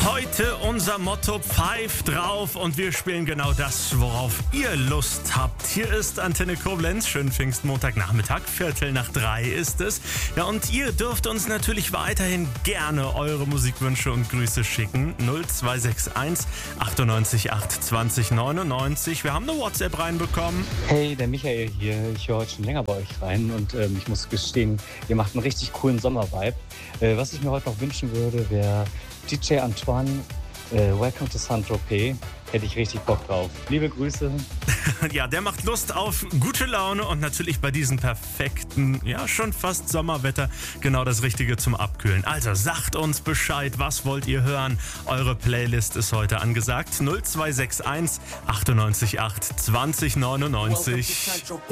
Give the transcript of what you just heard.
Heute unser Motto Pfeif drauf und wir spielen genau das, worauf ihr Lust habt. Hier ist Antenne Koblenz, schönen Pfingstmontagnachmittag, 2:45 ist es. Ja, und ihr dürft uns natürlich weiterhin gerne eure Musikwünsche und Grüße schicken. 0261 98 8 20 99. Wir haben eine WhatsApp reinbekommen. Hey, der Michael hier. Ich höre heute schon länger bei euch rein und ich muss gestehen, ihr macht einen richtig coolen Sommervibe. Was ich mir heute noch wünschen würde, wäre DJ Antoine, Welcome to Saint-Tropez. Hätte ich richtig Bock drauf. Liebe Grüße. Ja, der macht Lust auf gute Laune und natürlich bei diesem perfekten, ja schon fast Sommerwetter genau das Richtige zum Abkühlen. Also sagt uns Bescheid, was wollt ihr hören? Eure Playlist ist heute angesagt. 0261 98 8 20 99.